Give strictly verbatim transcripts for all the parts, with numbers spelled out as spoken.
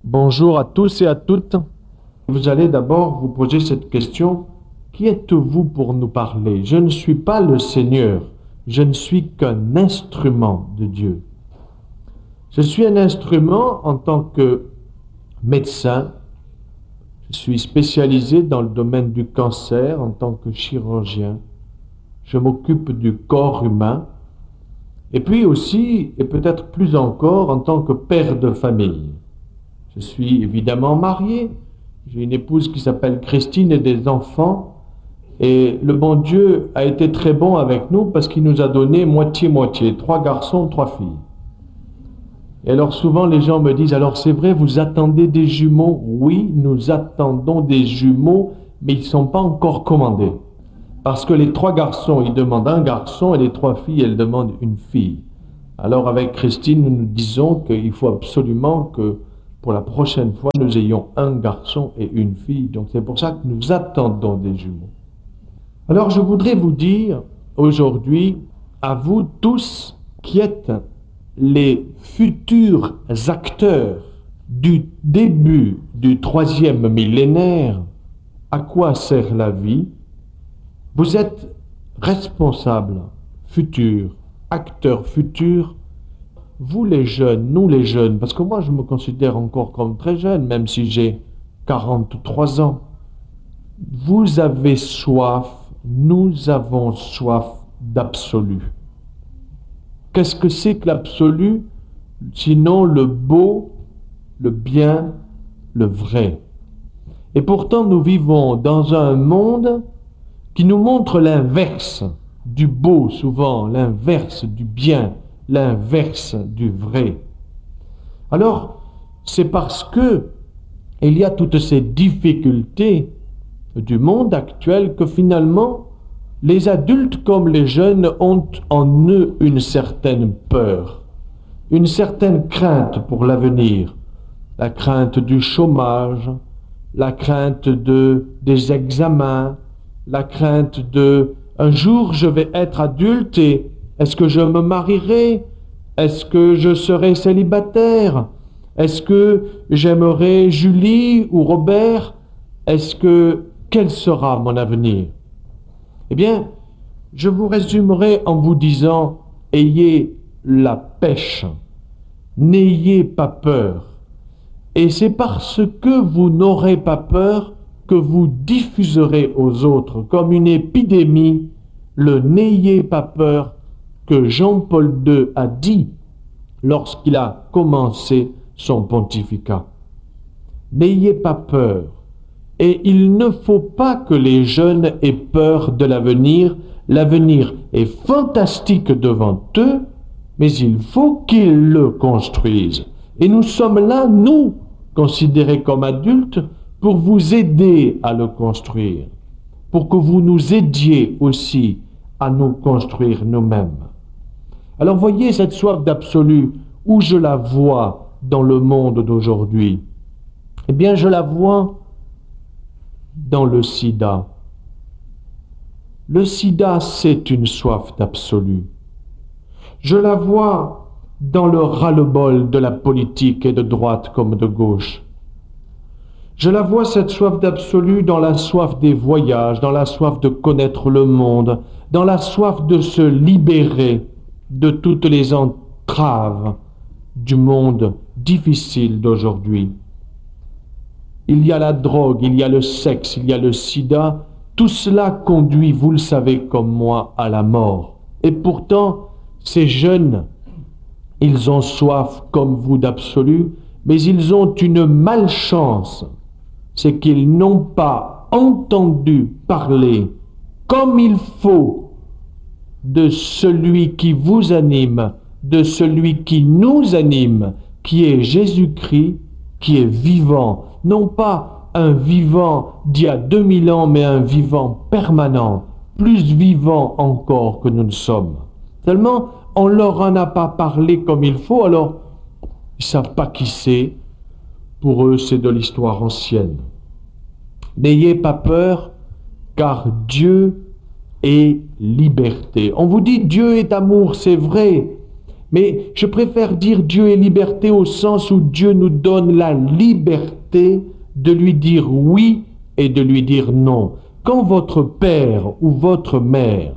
Bonjour à tous et à toutes. Vous allez d'abord vous poser cette question. Qui êtes-vous pour nous parler? Je ne suis pas le Seigneur. Je ne suis qu'un instrument de Dieu. Je suis un instrument en tant que médecin. Je suis spécialisé dans le domaine du cancer en tant que chirurgien. Je m'occupe du corps humain. Et puis aussi, et peut-être plus encore, en tant que père de famille. Je suis évidemment marié. J'ai une épouse qui s'appelle Christine et des enfants. Et le bon Dieu a été très bon avec nous parce qu'il nous a donné moitié-moitié, trois garçons, trois filles. Et alors souvent les gens me disent, alors c'est vrai, vous attendez des jumeaux? Oui, nous attendons des jumeaux, mais ils ne sont pas encore commandés. Parce que les trois garçons, ils demandent un garçon et les trois filles, elles demandent une fille. Alors avec Christine, nous nous disons qu'il faut absolument que pour la prochaine fois, nous ayons un garçon et une fille. Donc c'est pour ça que nous attendons des jumeaux. Alors je voudrais vous dire aujourd'hui, à vous tous qui êtes les futurs acteurs du début du troisième millénaire, à quoi sert la vie? Vous êtes responsables futurs, acteurs futurs, vous les jeunes, nous les jeunes, parce que moi je me considère encore comme très jeune, même si j'ai quarante-trois ans. Vous avez soif, nous avons soif d'absolu. Qu'est-ce que c'est que l'absolu? Sinon le beau, le bien, le vrai. Et pourtant nous vivons dans un monde qui nous montre l'inverse du beau souvent, l'inverse du bien, l'inverse du vrai. Alors, c'est parce que il y a toutes ces difficultés du monde actuel que finalement, les adultes comme les jeunes ont en eux une certaine peur, une certaine crainte pour l'avenir, la crainte du chômage, la crainte de, des examens, la crainte de « un jour je vais être adulte et est-ce que je me marierai? Est-ce que je serai célibataire? Est-ce que j'aimerai Julie ou Robert? Est-ce que quel sera mon avenir ?» Eh bien, je vous résumerai en vous disant « ayez la pêche, n'ayez pas peur. » Et c'est parce que vous n'aurez pas peur que vous diffuserez aux autres comme une épidémie le « n'ayez pas peur » que Jean-Paul deux a dit lorsqu'il a commencé son pontificat. N'ayez pas peur. Et il ne faut pas que les jeunes aient peur de l'avenir. L'avenir est fantastique devant eux, mais il faut qu'ils le construisent. Et nous sommes là, nous, considérés comme adultes, pour vous aider à le construire, pour que vous nous aidiez aussi à nous construire nous-mêmes. Alors voyez cette soif d'absolu, où je la vois dans le monde d'aujourd'hui. Eh bien, je la vois dans le sida. Le sida, c'est une soif d'absolu. Je la vois dans le ras-le-bol de la politique et de droite comme de gauche. Je la vois, cette soif d'absolu, dans la soif des voyages, dans la soif de connaître le monde, dans la soif de se libérer de toutes les entraves du monde difficile d'aujourd'hui. Il y a la drogue, il y a le sexe, il y a le sida. Tout cela conduit, vous le savez comme moi, à la mort. Et pourtant, ces jeunes, ils ont soif comme vous d'absolu, mais ils ont une malchance. C'est qu'ils n'ont pas entendu parler comme il faut de celui qui vous anime, de celui qui nous anime, qui est Jésus-Christ, qui est vivant. Non pas un vivant d'il y a deux mille ans, mais un vivant permanent, plus vivant encore que nous ne sommes. Seulement, on ne leur en a pas parlé comme il faut, alors ils ne savent pas qui c'est. Pour eux, c'est de l'histoire ancienne. N'ayez pas peur, car Dieu est liberté. On vous dit Dieu est amour, c'est vrai, Mais je préfère dire Dieu est liberté au sens où Dieu nous donne la liberté de lui dire oui et de lui dire non. Quand votre père ou votre mère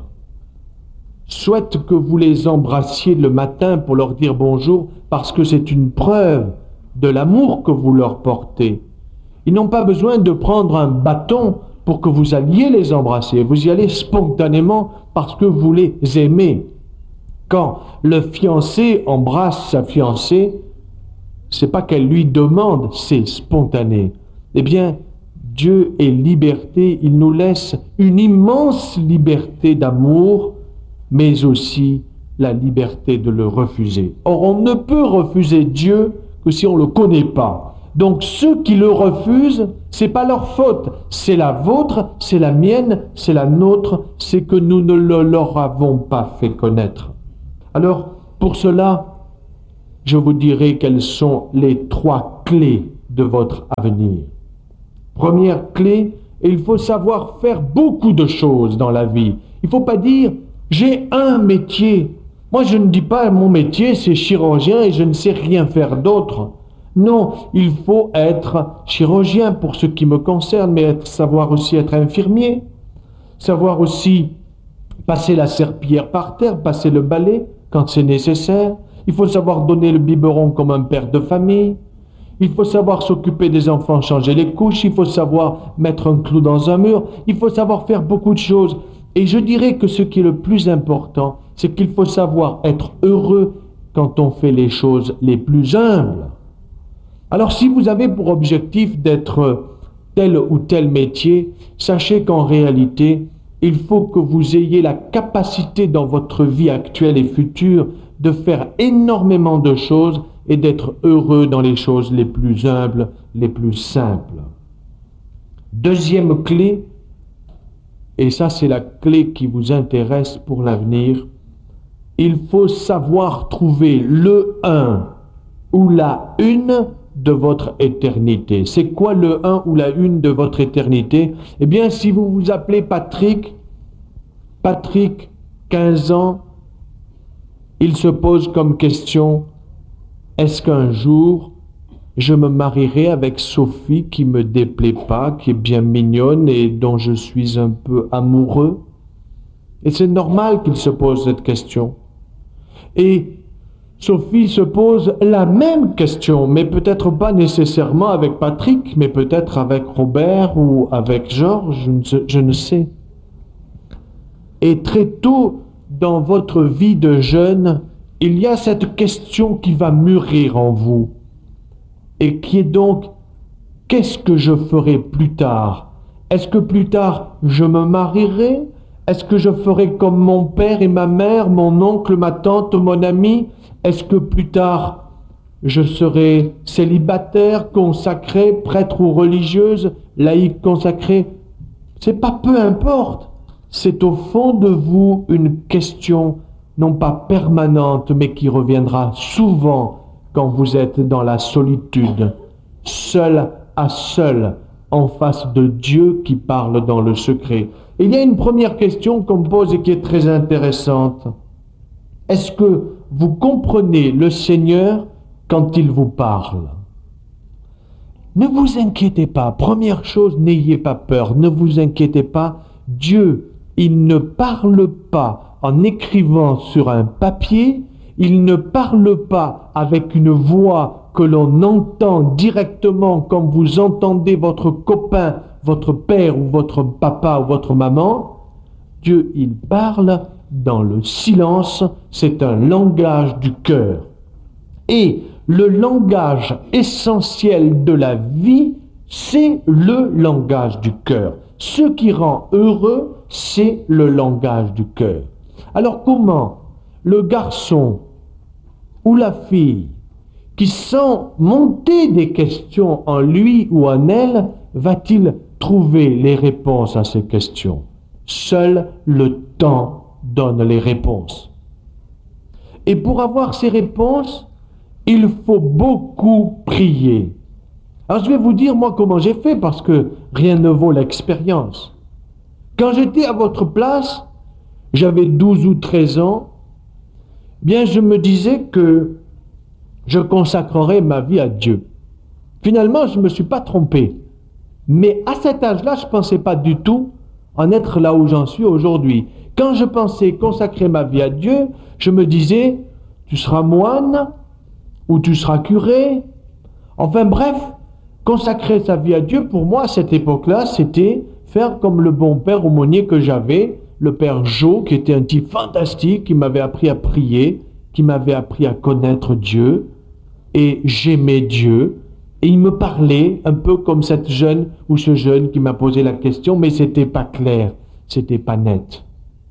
souhaite que vous les embrassiez le matin pour leur dire bonjour parce que c'est une preuve de l'amour que vous leur portez, ils n'ont pas besoin de prendre un bâton pour que vous alliez les embrasser. Vous y allez spontanément parce que vous les aimez. Quand le fiancé embrasse sa fiancée, c'est pas qu'elle lui demande, c'est spontané. Eh bien, Dieu est liberté, il nous laisse une immense liberté d'amour, mais aussi la liberté de le refuser. Or, on ne peut refuser Dieu que si on ne le connaît pas. Donc, ceux qui le refusent, c'est pas leur faute, c'est la vôtre, c'est la mienne, c'est la nôtre, c'est que nous ne le leur avons pas fait connaître. Alors, pour cela, je vous dirai quelles sont les trois clés de votre avenir. Première clé, il faut savoir faire beaucoup de choses dans la vie. Il ne faut pas dire « j'ai un métier ». Moi, je ne dis pas « mon métier, c'est chirurgien et je ne sais rien faire d'autre ». Non, il faut être chirurgien pour ce qui me concerne, mais être, savoir aussi être infirmier, savoir aussi passer la serpillière par terre, passer le balai quand c'est nécessaire. Il faut savoir donner le biberon comme un père de famille. Il faut savoir s'occuper des enfants, changer les couches. Il faut savoir mettre un clou dans un mur. Il faut savoir faire beaucoup de choses. Et je dirais que ce qui est le plus important, c'est qu'il faut savoir être heureux quand on fait les choses les plus humbles. Alors si vous avez pour objectif d'être tel ou tel métier, sachez qu'en réalité, il faut que vous ayez la capacité dans votre vie actuelle et future de faire énormément de choses et d'être heureux dans les choses les plus humbles, les plus simples. Deuxième clé, et ça c'est la clé qui vous intéresse pour l'avenir, il faut savoir trouver le un ou la une de votre éternité. C'est quoi le un ou la une de votre éternité? Eh bien, si vous vous appelez Patrick, Patrick, quinze ans, il se pose comme question, est-ce qu'un jour, je me marierai avec Sophie qui me déplaît pas, qui est bien mignonne et dont je suis un peu amoureux? Et c'est normal qu'il se pose cette question. Et Sophie se pose la même question, mais peut-être pas nécessairement avec Patrick, mais peut-être avec Robert ou avec Georges, je ne sais. Je ne sais. Et très tôt dans votre vie de jeune, il y a cette question qui va mûrir en vous et qui est donc, qu'est-ce que je ferai plus tard? Est-ce que plus tard je me marierai? Est-ce que je ferai comme mon père et ma mère, mon oncle, ma tante, mon ami? Est-ce que plus tard, je serai célibataire, consacré, prêtre ou religieuse, laïque consacré? C'est pas peu importe. C'est au fond de vous une question, non pas permanente, mais qui reviendra souvent quand vous êtes dans la solitude, seul à seul, en face de Dieu qui parle dans le secret. Et il y a une première question qu'on me pose et qui est très intéressante. Est-ce que vous comprenez le Seigneur quand il vous parle? Ne vous inquiétez pas. Première chose, n'ayez pas peur. Ne vous inquiétez pas. Dieu, il ne parle pas en écrivant sur un papier. Il ne parle pas avec une voix que l'on entend directement comme vous entendez votre copain, votre père ou votre papa ou votre maman. Dieu, il parle dans le silence, c'est un langage du cœur. Et le langage essentiel de la vie, c'est le langage du cœur. Ce qui rend heureux, c'est le langage du cœur. Alors comment le garçon ou la fille qui sent monter des questions en lui ou en elle, va-t-il trouver les réponses à ces questions? Seul le temps donne les réponses. Et pour avoir ces réponses, il faut beaucoup prier. Alors je vais vous dire moi comment j'ai fait, parce que rien ne vaut l'expérience. Quand j'étais à votre place, j'avais douze ou treize ans, bien je me disais que je consacrerais ma vie à Dieu. Finalement, je ne me suis pas trompé. Mais à cet âge-là, je ne pensais pas du tout en être là où j'en suis aujourd'hui. Quand je pensais consacrer ma vie à Dieu, je me disais, tu seras moine ou tu seras curé. Enfin bref, consacrer sa vie à Dieu, pour moi, à cette époque-là, c'était faire comme le bon père aumônier que j'avais, le père Jo, qui était un type fantastique, qui m'avait appris à prier, qui m'avait appris à connaître Dieu, et j'aimais Dieu. Et il me parlait un peu comme cette jeune ou ce jeune qui m'a posé la question, mais c'était pas clair, c'était pas net.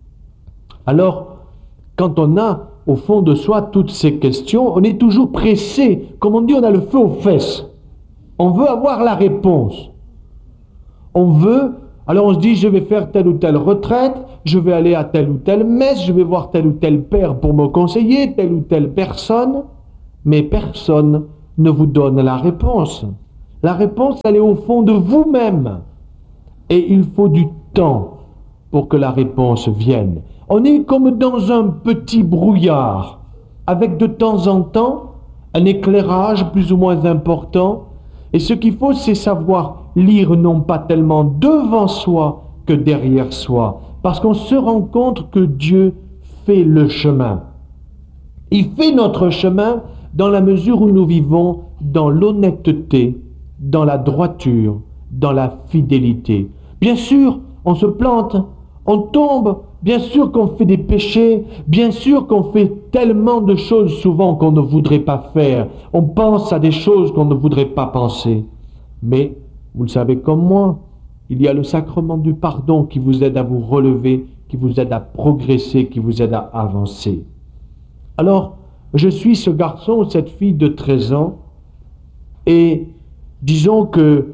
Alors, quand on a au fond de soi toutes ces questions, on est toujours pressé, comme on dit, on a le feu aux fesses. On veut avoir la réponse. On veut, alors on se dit, je vais faire telle ou telle retraite, je vais aller à telle ou telle messe, je vais voir tel ou tel père pour me conseiller, telle ou telle personne, mais personne ne vous donne la réponse. La réponse, elle est au fond de vous-même. Et il faut du temps pour que la réponse vienne. On est comme dans un petit brouillard, avec de temps en temps un éclairage plus ou moins important. Et ce qu'il faut, c'est savoir lire non pas tellement devant soi que derrière soi. Parce qu'on se rend compte que Dieu fait le chemin. Il fait notre chemin dans la mesure où nous vivons dans l'honnêteté, dans la droiture, dans la fidélité. Bien sûr, on se plante, on tombe, bien sûr qu'on fait des péchés, bien sûr qu'on fait tellement de choses souvent qu'on ne voudrait pas faire. On pense à des choses qu'on ne voudrait pas penser. Mais, vous le savez comme moi, il y a le sacrement du pardon qui vous aide à vous relever, qui vous aide à progresser, qui vous aide à avancer. Alors, je suis ce garçon ou cette fille de treize ans et disons que,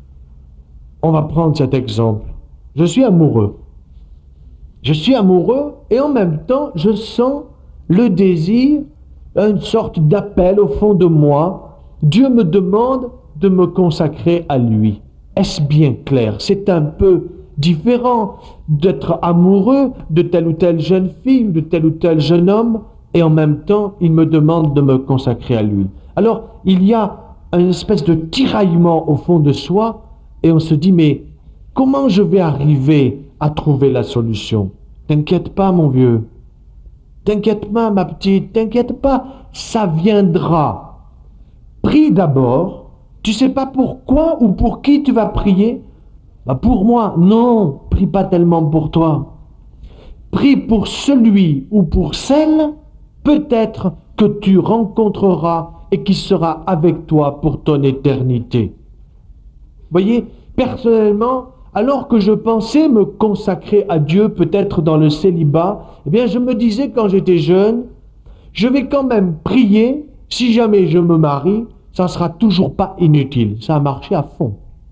on va prendre cet exemple, je suis amoureux. Je suis amoureux et en même temps, je sens le désir, une sorte d'appel au fond de moi. Dieu me demande de me consacrer à lui. Est-ce bien clair? C'est un peu différent d'être amoureux de telle ou telle jeune fille ou de tel ou tel jeune homme. Et en même temps, il me demande de me consacrer à lui. Alors, il y a une espèce de tiraillement au fond de soi, et on se dit, mais comment je vais arriver à trouver la solution? T'inquiète pas, mon vieux. T'inquiète pas, ma petite. T'inquiète pas, ça viendra. Prie d'abord. Tu sais pas pourquoi ou pour qui tu vas prier? Bah pour moi, non. Prie pas tellement pour toi. Prie pour celui ou pour celle peut-être que tu rencontreras et qui sera avec toi pour ton éternité. Voyez, personnellement, alors que je pensais me consacrer à Dieu, peut-être dans le célibat, eh bien je me disais quand j'étais jeune, je vais quand même prier, si jamais je me marie, ça ne sera toujours pas inutile. Ça a marché à fond.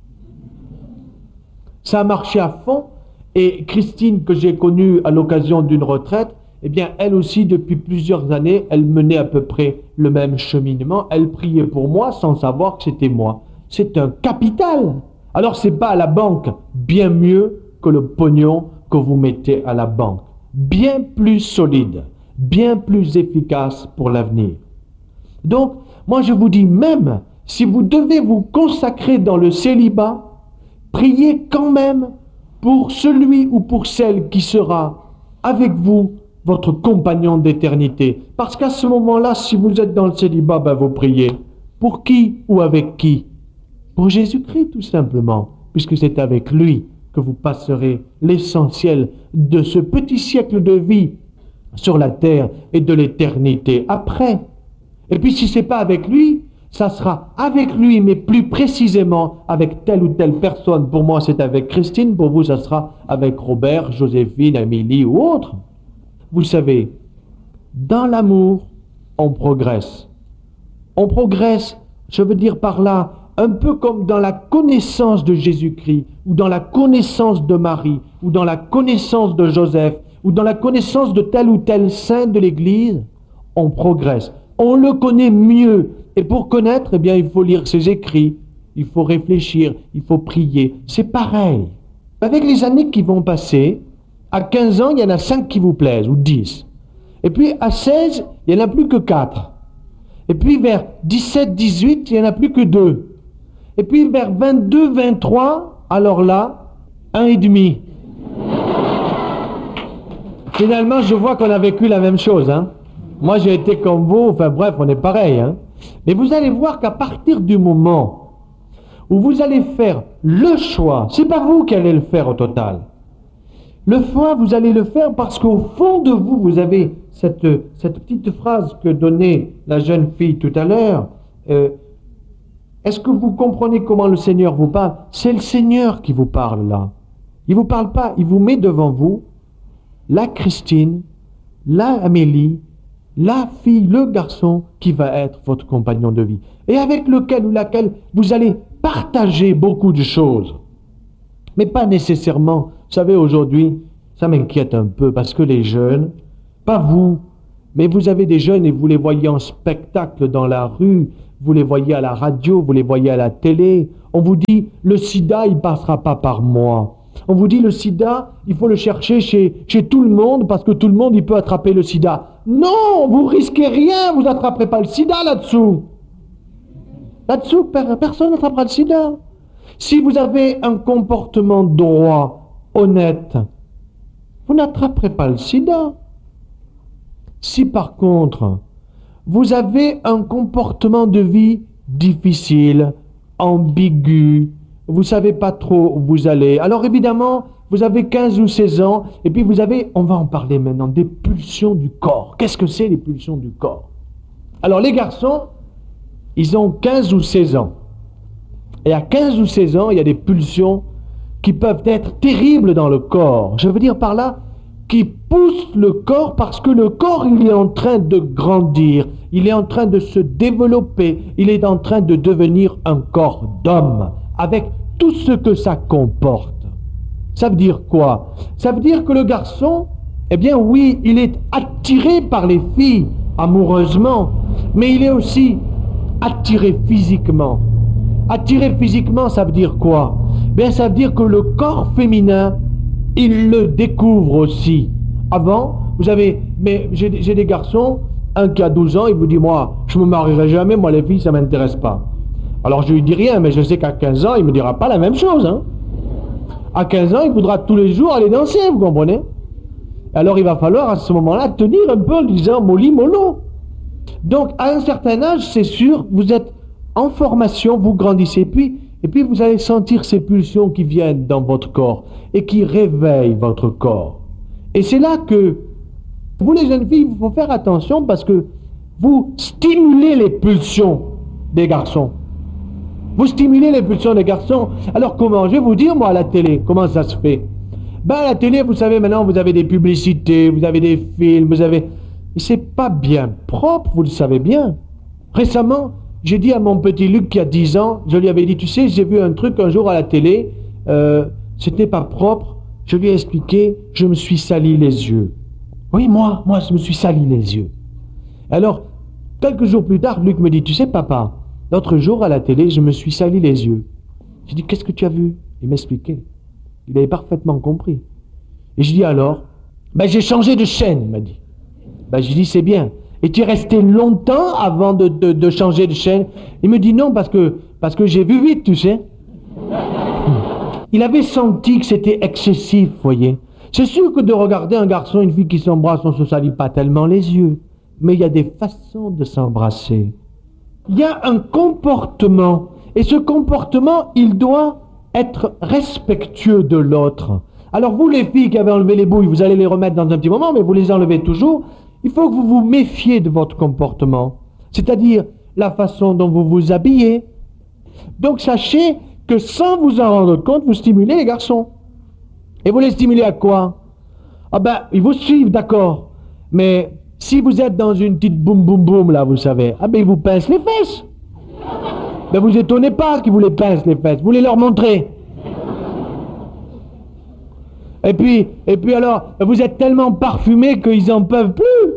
Ça a marché à fond, et Christine, que j'ai connue à l'occasion d'une retraite, eh bien, elle aussi, depuis plusieurs années, elle menait à peu près le même cheminement. Elle priait pour moi sans savoir que c'était moi. C'est un capital. Alors, c'est pas à la banque, bien mieux que le pognon que vous mettez à la banque. Bien plus solide, bien plus efficace pour l'avenir. Donc, moi, je vous dis, même si vous devez vous consacrer dans le célibat, priez quand même pour celui ou pour celle qui sera avec vous, votre compagnon d'éternité. Parce qu'à ce moment-là, si vous êtes dans le célibat, ben vous priez. Pour qui ou avec qui? Pour Jésus-Christ, tout simplement, puisque c'est avec lui que vous passerez l'essentiel de ce petit siècle de vie sur la terre et de l'éternité après. Et puis si ce n'est pas avec lui, ça sera avec lui, mais plus précisément avec telle ou telle personne. Pour moi, c'est avec Christine, pour vous, ça sera avec Robert, Joséphine, Amélie ou autre. Vous savez, dans l'amour, on progresse. On progresse, je veux dire par là, un peu comme dans la connaissance de Jésus-Christ, ou dans la connaissance de Marie, ou dans la connaissance de Joseph, ou dans la connaissance de tel ou tel saint de l'Église, on progresse. On le connaît mieux. Et pour connaître, eh bien, il faut lire ses écrits, il faut réfléchir, il faut prier. C'est pareil. Avec les années qui vont passer, à quinze ans, il y en a cinq qui vous plaisent, ou dix. Et puis à seize, il n'y en a plus que quatre. Et puis vers dix-sept, dix-huit, il n'y en a plus que deux. Et puis vers vingt-deux, vingt-trois, alors là, un et demi. Finalement, je vois qu'on a vécu la même chose. Hein. Moi, j'ai été comme vous, enfin bref, on est pareil. Hein. Mais vous allez voir qu'à partir du moment où vous allez faire le choix, c'est pas vous qui allez le faire au total. Le choix, vous allez le faire parce qu'au fond de vous, vous avez cette, cette petite phrase que donnait la jeune fille tout à l'heure. Euh, Est-ce que vous comprenez comment le Seigneur vous parle? C'est le Seigneur qui vous parle là. Il ne vous parle pas, il vous met devant vous la Christine, la Amélie, la fille, le garçon qui va être votre compagnon de vie. Et avec lequel ou laquelle vous allez partager beaucoup de choses. Mais pas nécessairement. Vous savez, aujourd'hui, ça m'inquiète un peu parce que les jeunes, pas vous, mais vous avez des jeunes et vous les voyez en spectacle dans la rue, vous les voyez à la radio, vous les voyez à la télé. On vous dit, le sida, il ne passera pas par moi. On vous dit, le sida, il faut le chercher chez, chez tout le monde parce que tout le monde, il peut attraper le sida. Non, vous risquez rien, vous n'attraperez pas le sida là-dessous. Là-dessous, personne n'attrapera le sida. Si vous avez un comportement droit, honnête, vous n'attraperez pas le sida. Si par contre, vous avez un comportement de vie difficile, ambigu, vous ne savez pas trop où vous allez. Alors évidemment, vous avez quinze ou seize ans, et puis vous avez, on va en parler maintenant, des pulsions du corps. Qu'est-ce que c'est les pulsions du corps? Alors les garçons, ils ont quinze ou seize ans. Et à quinze ou seize ans, il y a des pulsions qui peuvent être terribles dans le corps. Je veux dire par là, qui poussent le corps parce que le corps, il est en train de grandir, il est en train de se développer, il est en train de devenir un corps d'homme, avec tout ce que ça comporte. Ça veut dire quoi? Ça veut dire que le garçon, eh bien oui, il est attiré par les filles amoureusement, mais il est aussi attiré physiquement. Attiré physiquement, ça veut dire quoi? Bien, ça veut dire que le corps féminin, il le découvre aussi. Avant, vous avez, mais j'ai des garçons, un qui a douze ans, il vous dit, moi, je me marierai jamais, moi les filles, ça ne m'intéresse pas. Alors je lui dis rien, mais je sais qu'à quinze ans, il ne me dira pas la même chose. Hein. À quinze ans, il voudra tous les jours aller danser, vous comprenez? Alors il va falloir à ce moment-là tenir un peu en disant molly mollo. Donc à un certain âge, c'est sûr, vous êtes en formation, vous grandissez, puis, et puis vous allez sentir ces pulsions qui viennent dans votre corps et qui réveillent votre corps. Et c'est là que, vous les jeunes filles, il faut faire attention parce que vous stimulez les pulsions des garçons. Vous stimulez les pulsions des garçons. Alors comment? Je vais vous dire, moi, à la télé, comment ça se fait? Ben à la télé, vous savez, maintenant, vous avez des publicités, vous avez des films, vous avez... Mais c'est pas bien propre, vous le savez bien. Récemment, j'ai dit à mon petit Luc qui a dix ans, je lui avais dit, tu sais, j'ai vu un truc un jour à la télé, euh, c'était pas propre, je lui ai expliqué, je me suis sali les yeux. Oui, moi, moi, je me suis sali les yeux. Alors, quelques jours plus tard, Luc me dit, tu sais, papa, l'autre jour à la télé, je me suis sali les yeux. J'ai dit, qu'est-ce que tu as vu? Il m'expliquait. Il avait parfaitement compris. Et je dis alors, ben j'ai changé de chaîne, il m'a dit. Ben je dis, c'est bien. Et tu es resté longtemps avant de, de, de changer de chaîne? Il me dit non, parce que, parce que j'ai vu vite, tu sais. Il avait senti que c'était excessif, vous voyez. C'est sûr que de regarder un garçon, une fille qui s'embrasse, on ne se salit pas tellement les yeux. Mais il y a des façons de s'embrasser. Il y a un comportement. Et ce comportement, il doit être respectueux de l'autre. Alors vous, les filles qui avez enlevé les bouilles, vous allez les remettre dans un petit moment, mais vous les enlevez toujours. Il faut que vous vous méfiez de votre comportement, c'est-à-dire la façon dont vous vous habillez. Donc sachez que sans vous en rendre compte, vous stimulez les garçons. Et vous les stimulez à quoi? Ah ben, ils vous suivent, d'accord. Mais si vous êtes dans une petite boum boum boum, là, vous savez, ah ben ils vous pincent les fesses. Ben vous étonnez pas qu'ils vous les pincent les fesses, vous les leur montrez. Et puis, et puis alors, vous êtes tellement parfumé qu'ils n'en peuvent plus.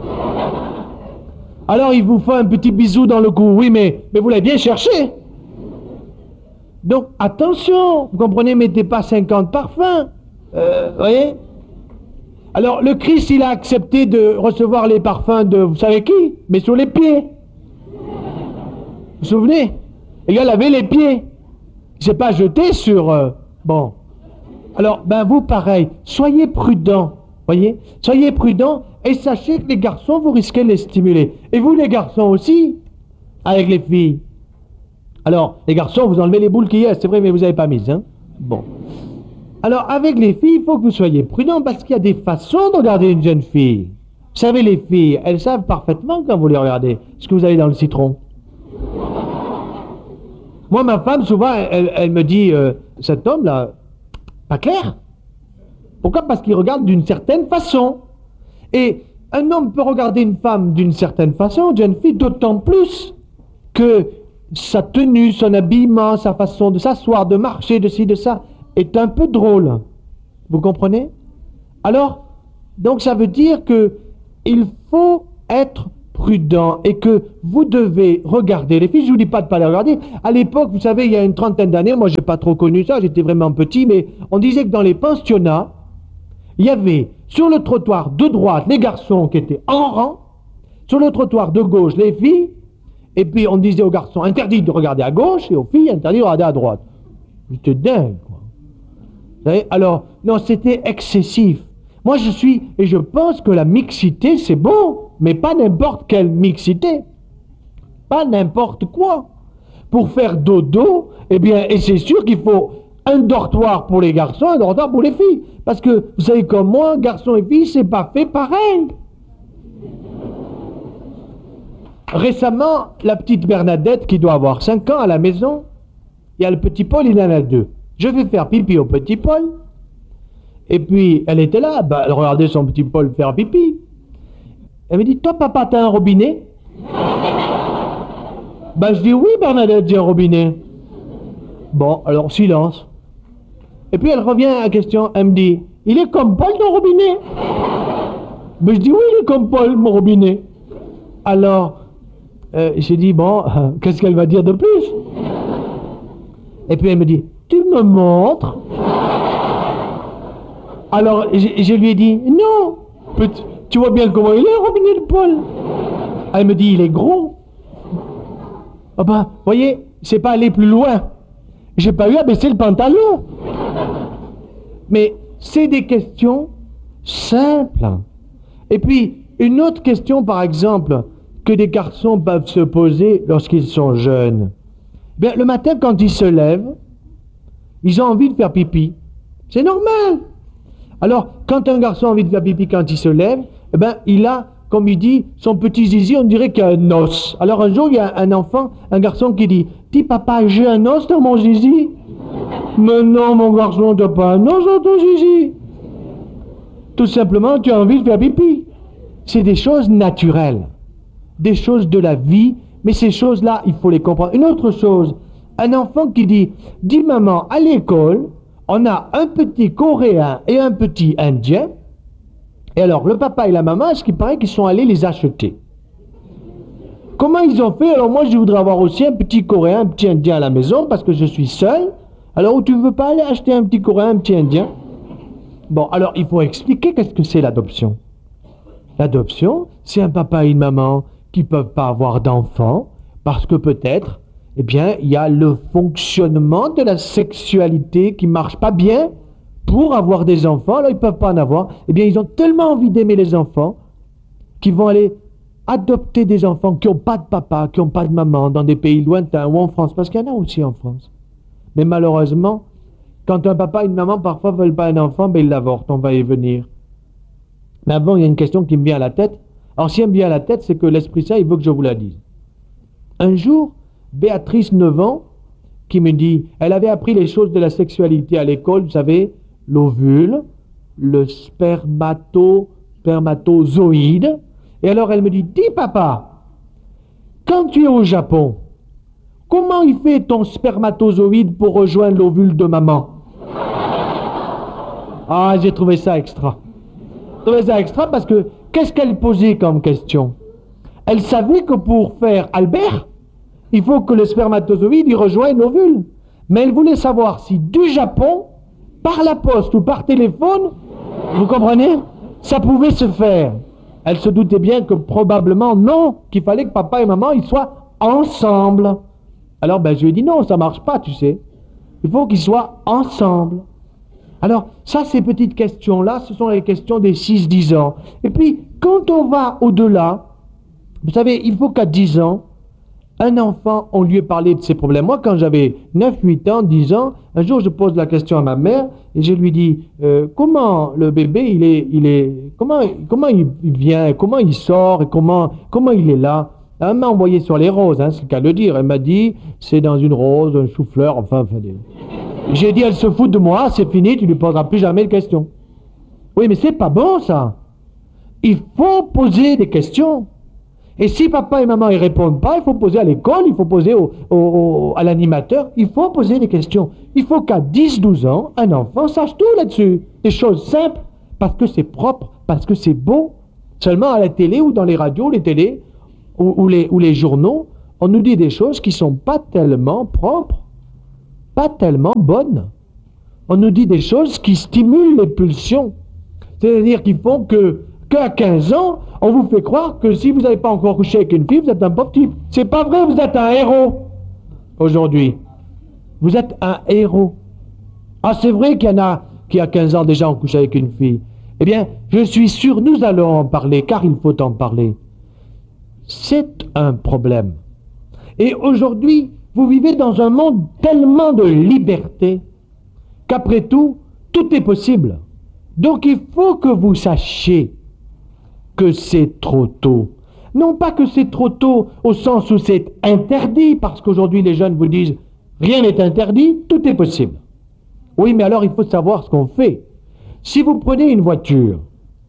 Alors il vous faut un petit bisou dans le cou. Oui, mais, mais vous l'avez bien cherché. Donc attention, vous comprenez, mettez pas cinquante parfums. Euh, vous voyez? Alors, le Christ, il a accepté de recevoir les parfums de, vous savez qui? Mais sur les pieds. Vous vous souvenez? Le gars avait les pieds. Il s'est pas jeté sur... Euh, bon. Alors, ben vous, pareil, soyez prudents. Voyez? Soyez prudents et sachez que les garçons, vous risquez de les stimuler. Et vous, les garçons aussi, avec les filles. Alors, les garçons, vous enlevez les boules qu'il y a, c'est vrai, mais vous n'avez pas mis, hein? Bon. Alors, avec les filles, il faut que vous soyez prudents parce qu'il y a des façons de regarder une jeune fille. Vous savez, les filles, elles savent parfaitement quand vous les regardez ce que vous avez dans le citron. Moi, ma femme, souvent, elle, elle me dit, euh, cet homme-là, pas clair. Pourquoi? Parce qu'il regarde d'une certaine façon. Et un homme peut regarder une femme d'une certaine façon, une jeune fille, d'autant plus que sa tenue, son habillement, sa façon de s'asseoir, de marcher, de ci, de ça, est un peu drôle. Vous comprenez? Alors, donc ça veut dire que il faut être prudent et que vous devez regarder les filles. Je ne vous dis pas de ne pas les regarder. À l'époque, vous savez, il y a une trentaine d'années, moi je n'ai pas trop connu ça, j'étais vraiment petit, mais on disait que dans les pensionnats, il y avait sur le trottoir de droite les garçons qui étaient en rang, sur le trottoir de gauche les filles, et puis on disait aux garçons interdit de regarder à gauche et aux filles interdit de regarder à droite. C'était dingue, quoi. Vous savez, alors, non, c'était excessif. Moi je suis, et je pense que la mixité c'est bon, mais pas n'importe quelle mixité. Pas n'importe quoi. Pour faire dodo, eh bien, et c'est sûr qu'il faut un dortoir pour les garçons, un dortoir pour les filles. Parce que, vous savez comme moi, garçons et filles, c'est pas fait pareil. Récemment, la petite Bernadette, qui doit avoir cinq ans à la maison, il y a le petit Paul, il en a deux. Je vais faire pipi au petit Paul, et puis elle était là, bah, elle regardait son petit Paul faire pipi. Elle me dit, toi papa, t'as un robinet? Ben je dis, oui Bernadette, j'ai un robinet. Bon, alors silence. Et puis elle revient à la question, elle me dit, il est comme Paul ton robinet? Ben je dis, oui, il est comme Paul mon robinet. Alors, euh, j'ai dit, bon, euh, qu'est-ce qu'elle va dire de plus? Et puis elle me dit, tu me montres? Alors je, je lui ai dit, non, tu vois bien comment il est le robinet de Paul? Elle me dit, il est gros. Ah ben, voyez, c'est pas aller plus loin. J'ai pas eu à baisser le pantalon. Mais c'est des questions simples. Et puis, une autre question, par exemple, que des garçons peuvent se poser lorsqu'ils sont jeunes. Bien, le matin, quand ils se lèvent, ils ont envie de faire pipi. C'est normal. Alors, quand un garçon a envie de faire pipi quand il se lève, eh ben, il a, comme il dit, son petit zizi, on dirait qu'il y a un os. Alors un jour, il y a un enfant, un garçon qui dit, « Dis papa, j'ai un os dans mon zizi ?» ?»« Mais non, mon garçon, tu n'as pas un os dans ton zizi. » Tout simplement, tu as envie de faire pipi. C'est des choses naturelles, des choses de la vie, mais ces choses-là, il faut les comprendre. Une autre chose, un enfant qui dit, « Dis maman, à l'école, on a un petit Coréen et un petit Indien. » Et alors, le papa et la maman, est-ce qu'il paraît qu'ils sont allés les acheter? Comment ils ont fait? Alors moi, je voudrais avoir aussi un petit Coréen, un petit Indien à la maison, parce que je suis seul. Alors, tu ne veux pas aller acheter un petit Coréen, un petit Indien? Bon, alors, il faut expliquer qu'est-ce que c'est l'adoption. L'adoption, c'est un papa et une maman qui ne peuvent pas avoir d'enfants, parce que peut-être, eh bien, il y a le fonctionnement de la sexualité qui ne marche pas bien pour avoir des enfants, alors ils ne peuvent pas en avoir. Eh bien, ils ont tellement envie d'aimer les enfants qu'ils vont aller adopter des enfants qui n'ont pas de papa, qui n'ont pas de maman, dans des pays lointains ou en France, parce qu'il y en a aussi en France. Mais malheureusement, quand un papa et une maman parfois ne veulent pas un enfant, ben ils l'avortent, on va y venir. Mais avant, il y a une question qui me vient à la tête. Alors, si elle me vient à la tête, c'est que l'Esprit Saint, il veut que je vous la dise. Un jour, Béatrice, neuf ans, qui me dit, elle avait appris les choses de la sexualité à l'école, vous savez, l'ovule, le spermato, spermatozoïde. Et alors elle me dit, dis papa, quand tu es au Japon, comment il fait ton spermatozoïde pour rejoindre l'ovule de maman? Ah, j'ai trouvé ça extra. J'ai trouvé ça extra parce que, qu'est-ce qu'elle posait comme question? Elle savait que pour faire Albert, il faut que le spermatozoïde y rejoigne l'ovule. Mais elle voulait savoir si du Japon, par la poste ou par téléphone, vous comprenez? ça pouvait se faire. Elle se doutait bien que probablement non, qu'il fallait que papa et maman ils soient ensemble. Alors ben, je lui ai dit non, ça marche pas, tu sais. Il faut qu'ils soient ensemble. Alors, ça, ces petites questions-là, ce sont les questions des six dix ans. Et puis, quand on va au-delà, vous savez, il faut qu'à dix ans, un enfant, on lui ait parlé de ses problèmes. Moi, quand j'avais neuf, huit ans, dix ans, un jour, je pose la question à ma mère et je lui dis, euh, comment le bébé, il est, il est, comment, comment il vient, comment il sort et comment, comment il est là? Elle m'a envoyé sur les roses, hein, c'est le cas de le dire. Elle m'a dit, c'est dans une rose, un chou-fleur, enfin, enfin des... J'ai dit, elle se fout de moi, c'est fini, tu lui poseras plus jamais de questions. Oui, mais c'est pas bon, ça. Il faut poser des questions. Et si papa et maman ne répondent pas, il faut poser à l'école, il faut poser au, au, au, à l'animateur, il faut poser des questions. Il faut qu'à dix douze ans, un enfant sache tout là-dessus. Des choses simples, parce que c'est propre, parce que c'est beau. Seulement à la télé ou dans les radios, les télés, ou, ou, les, ou les journaux, on nous dit des choses qui ne sont pas tellement propres, pas tellement bonnes. On nous dit des choses qui stimulent les pulsions. C'est-à-dire qu'ils font que, qu'à quinze ans, on vous fait croire que si vous n'avez pas encore couché avec une fille, vous êtes un pauvre type. C'est pas vrai, vous êtes un héros aujourd'hui. Vous êtes un héros. Ah, c'est vrai qu'il y en a qui, à quinze ans, déjà ont couché avec une fille. Eh bien, je suis sûr, nous allons en parler, car il faut en parler. C'est un problème. Et aujourd'hui, vous vivez dans un monde tellement de liberté qu'après tout, tout est possible. Donc il faut que vous sachiez que c'est trop tôt. Non pas que c'est trop tôt au sens où c'est interdit, parce qu'aujourd'hui les jeunes vous disent rien n'est interdit, tout est possible. Oui, mais alors il faut savoir ce qu'on fait. Si vous prenez une voiture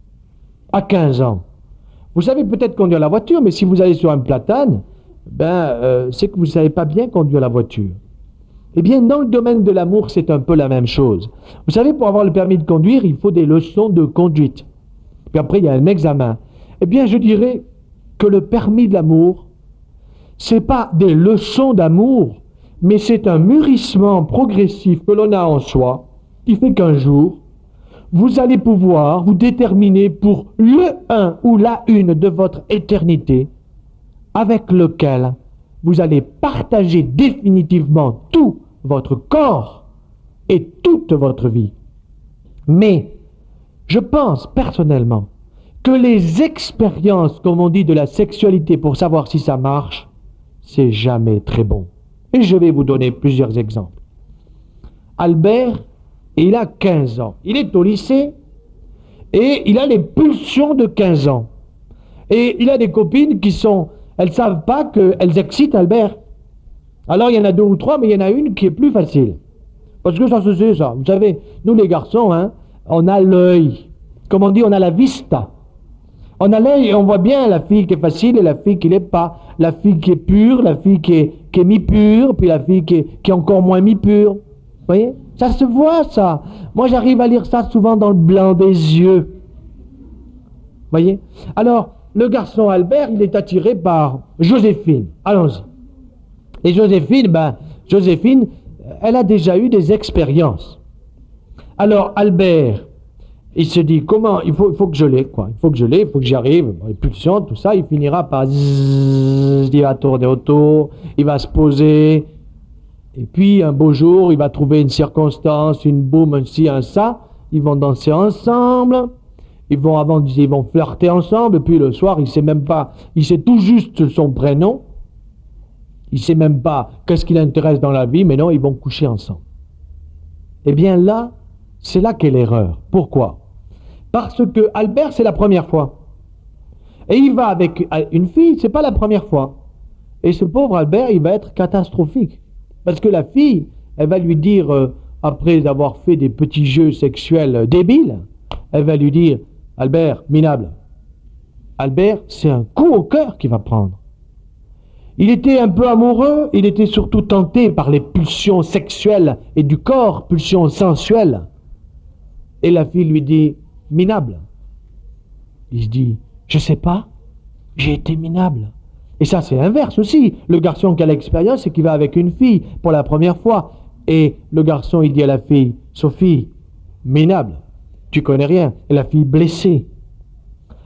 à quinze ans, vous savez peut-être conduire la voiture, mais si vous allez sur un platane, ben, euh, c'est que vous ne savez pas bien conduire la voiture. Eh bien, dans le domaine de l'amour, c'est un peu la même chose. Vous savez, pour avoir le permis de conduire, il faut des leçons de conduite. Puis après, il y a un examen. Eh bien, je dirais que le permis de l'amour, c'est pas des leçons d'amour, mais c'est un mûrissement progressif que l'on a en soi, qui fait qu'un jour, vous allez pouvoir vous déterminer pour le un ou la une de votre éternité, avec lequel vous allez partager définitivement tout votre corps et toute votre vie. Mais je pense personnellement que les expériences, comme on dit, de la sexualité pour savoir si ça marche, c'est jamais très bon. Et je vais vous donner plusieurs exemples. Albert, il a quinze ans. Il est au lycée et il a les pulsions de quinze ans. Et il a des copines qui sont... Elles ne savent pas qu'elles excitent Albert. Alors il y en a deux ou trois, mais il y en a une qui est plus facile. Parce que ça se sait, ça. Vous savez, nous les garçons, hein, on a l'œil. Comme on dit, on a la vista. On a l'œil et on voit bien la fille qui est facile et la fille qui l'est pas. La fille qui est pure, la fille qui est, qui est mi-pure, puis la fille qui est, qui est encore moins mi-pure. Vous voyez? Ça se voit, ça. Moi, j'arrive à lire ça souvent dans le blanc des yeux. Vous voyez? Alors, le garçon Albert, il est attiré par Joséphine. Allons-y. Et Joséphine, ben, Joséphine, elle a déjà eu des expériences. Alors, Albert, il se dit, comment, il faut, il faut que je l'ai, quoi. Il faut que je l'ai, il faut que j'y arrive. Les pulsions, tout ça, il finira par zzz, il va tourner autour, il va se poser. Et puis, un beau jour, il va trouver une circonstance, une boum, un ci, un ça. Ils vont danser ensemble. Ils vont avant, ils vont flirter ensemble, et puis le soir, il sait même pas, il sait tout juste son prénom, il sait même pas qu'est-ce qui l'intéresse dans la vie, mais non, ils vont coucher ensemble. Eh bien là, c'est là qu'est l'erreur. Pourquoi? Parce que Albert, c'est la première fois. Et il va avec une fille, c'est pas la première fois. Et ce pauvre Albert, il va être catastrophique. Parce que la fille, elle va lui dire, euh, après avoir fait des petits jeux sexuels débiles, elle va lui dire, Albert, minable. Albert, c'est un coup au cœur qu'il va prendre. Il était un peu amoureux, il était surtout tenté par les pulsions sexuelles et du corps, pulsions sensuelles. Et la fille lui dit, minable. Il se dit, je sais pas, j'ai été minable. Et ça, c'est l'inverse aussi. Le garçon qui a l'expérience, c'est qu'il va avec une fille pour la première fois. Et le garçon, il dit à la fille, Sophie, minable. Tu connais rien. Et la fille blessée.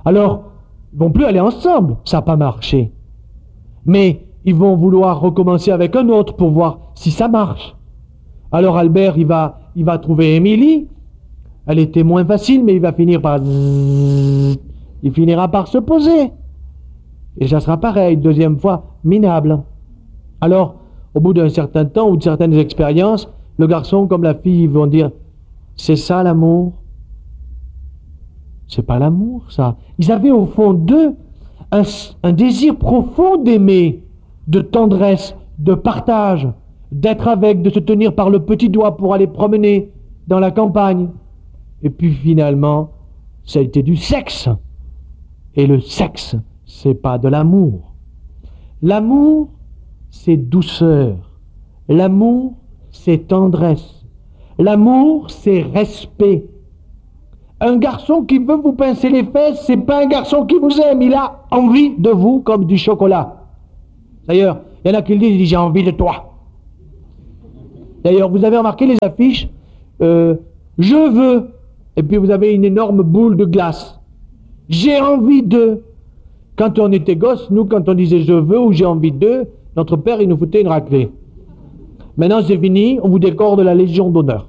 Alors, ils vont plus aller ensemble, ça n'a pas marché. Mais ils vont vouloir recommencer avec un autre pour voir si ça marche. Alors Albert, il va, il va trouver Émilie. Elle était moins facile, mais il va finir par... Zzzz, il finira par se poser. Et ça sera pareil, deuxième fois, minable. Alors, au bout d'un certain temps ou de certaines expériences, le garçon comme la fille vont dire « C'est ça l'amour ?» C'est pas l'amour, ça. Ils avaient au fond d'eux un, un désir profond d'aimer, de tendresse, de partage, d'être avec, de se tenir par le petit doigt pour aller promener dans la campagne. Et puis finalement, ça a été du sexe. Et le sexe, c'est pas de l'amour. L'amour, c'est douceur. L'amour, c'est tendresse. L'amour, c'est respect. Un garçon qui veut vous pincer les fesses, c'est pas un garçon qui vous aime, il a envie de vous comme du chocolat. D'ailleurs, il y en a qui le disent, il dit j'ai envie de toi. D'ailleurs, vous avez remarqué les affiches, euh, je veux, et puis vous avez une énorme boule de glace. J'ai envie de. Quand on était gosse, nous, quand on disait je veux ou j'ai envie de, notre père, il nous foutait une raclée. Maintenant, c'est fini, on vous décore de la Légion d'honneur.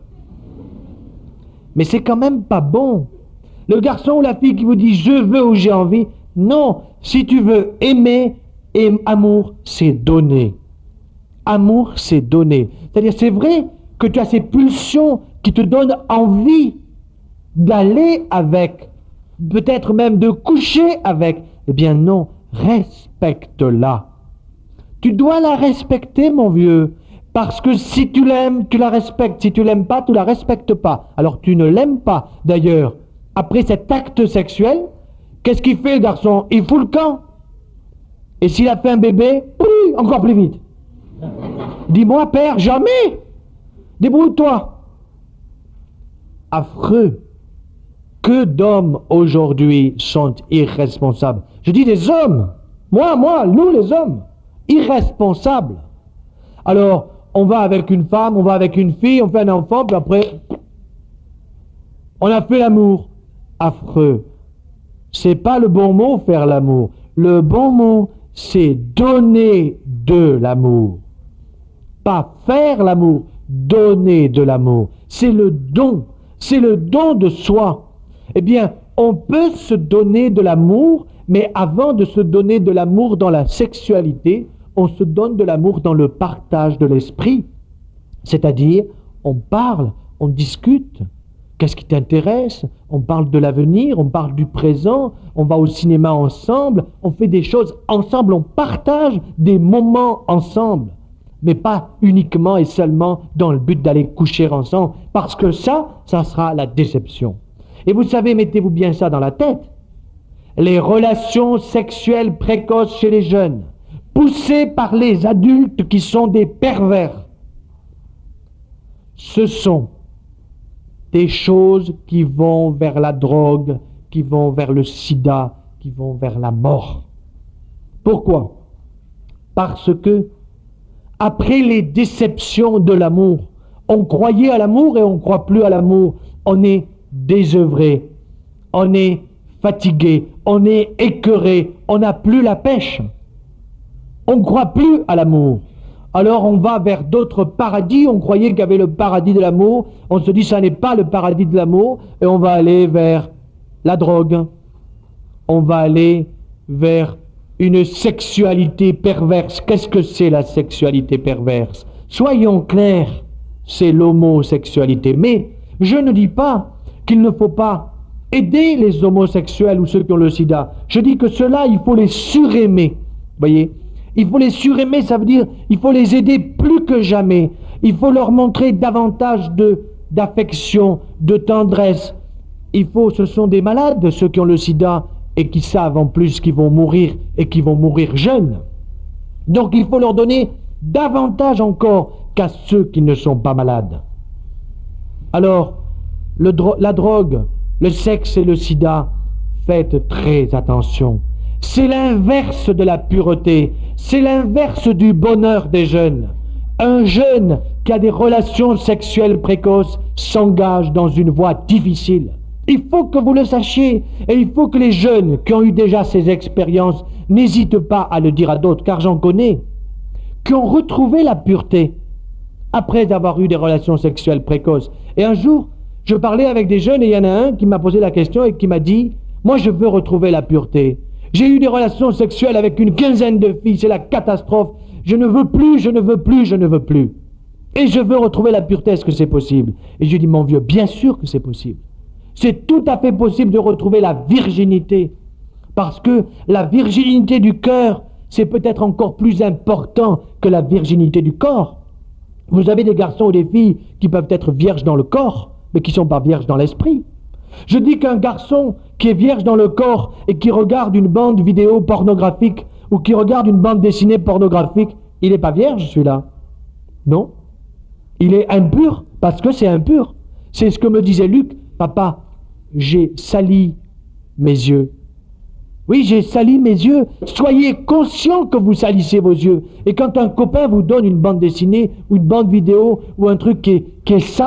Mais c'est quand même pas bon. Le garçon ou la fille qui vous dit je veux ou j'ai envie, non. Si tu veux aimer, et amour, c'est donner. Amour, c'est donner. C'est-à-dire, c'est vrai que tu as ces pulsions qui te donnent envie d'aller avec, peut-être même de coucher avec. Eh bien non, respecte-la. Tu dois la respecter, mon vieux. Parce que si tu l'aimes, tu la respectes. Si tu l'aimes pas, tu la respectes pas. Alors tu ne l'aimes pas. D'ailleurs, après cet acte sexuel, qu'est-ce qu'il fait le garçon? Il fout le camp. Et s'il a fait un bébé, oui, encore plus vite. Dis-moi, père, jamais. Débrouille-toi. Affreux. Que d'hommes aujourd'hui sont irresponsables. Je dis des hommes. Moi, moi, nous les hommes. Irresponsables. Alors, on va avec une femme, on va avec une fille, on fait un enfant, puis après, on a fait l'amour. Affreux. C'est pas le bon mot, faire l'amour. Le bon mot, c'est donner de l'amour. Pas faire l'amour, donner de l'amour. C'est le don. C'est le don de soi. Eh bien, on peut se donner de l'amour, mais avant de se donner de l'amour dans la sexualité, on se donne de l'amour dans le partage de l'esprit. C'est-à-dire, on parle, on discute. Qu'est-ce qui t'intéresse? On parle de l'avenir, on parle du présent, on va au cinéma ensemble, on fait des choses ensemble, on partage des moments ensemble. Mais pas uniquement et seulement dans le but d'aller coucher ensemble, parce que ça, ça sera la déception. Et vous savez, mettez-vous bien ça dans la tête, les relations sexuelles précoces chez les jeunes, poussés par les adultes qui sont des pervers, ce sont des choses qui vont vers la drogue, qui vont vers le sida, qui vont vers la mort. Pourquoi? Parce que, après les déceptions de l'amour, on croyait à l'amour et on ne croit plus à l'amour. On est désœuvré, on est fatigué, on est écœuré, on n'a plus la pêche. On ne croit plus à l'amour. Alors on va vers d'autres paradis, on croyait qu'il y avait le paradis de l'amour, on se dit ça n'est pas le paradis de l'amour, et on va aller vers la drogue, on va aller vers une sexualité perverse. Qu'est-ce que c'est la sexualité perverse? Soyons clairs, c'est l'homosexualité. Mais je ne dis pas qu'il ne faut pas aider les homosexuels ou ceux qui ont le sida. Je dis que ceux-là, il faut les suraimer. Voyez? Il faut les suraimer, ça veut dire il faut les aider plus que jamais. Il faut leur montrer davantage de, d'affection, de tendresse. Il faut, ce sont des malades, ceux qui ont le sida, et qui savent en plus qu'ils vont mourir, et qui vont mourir jeunes. Donc il faut leur donner davantage encore qu'à ceux qui ne sont pas malades. Alors, le dro- la drogue, le sexe et le sida, faites très attention. C'est l'inverse de la pureté, c'est l'inverse du bonheur des jeunes. Un jeune qui a des relations sexuelles précoces s'engage dans une voie difficile. Il faut que vous le sachiez, et il faut que les jeunes qui ont eu déjà ces expériences n'hésitent pas à le dire à d'autres, car j'en connais, qui ont retrouvé la pureté après avoir eu des relations sexuelles précoces. Et un jour, je parlais avec des jeunes et il y en a un qui m'a posé la question et qui m'a dit « Moi, je veux retrouver la pureté. J'ai eu des relations sexuelles avec une quinzaine de filles, c'est la catastrophe. Je ne veux plus, je ne veux plus, je ne veux plus. Et je veux retrouver la pureté, est-ce que c'est possible ?» Et je lui ai dit « Mon vieux, bien sûr que c'est possible. C'est tout à fait possible de retrouver la virginité. Parce que la virginité du cœur, c'est peut-être encore plus important que la virginité du corps. Vous avez des garçons ou des filles qui peuvent être vierges dans le corps, mais qui ne sont pas vierges dans l'esprit. Je dis qu'un garçon qui est vierge dans le corps et qui regarde une bande vidéo pornographique ou qui regarde une bande dessinée pornographique, il n'est pas vierge celui-là. Non. Il est impur parce que c'est impur. C'est ce que me disait Luc. Papa, j'ai sali mes yeux. Oui, j'ai sali mes yeux. Soyez conscient que vous salissez vos yeux. Et quand un copain vous donne une bande dessinée ou une bande vidéo ou un truc qui est, qui est sale,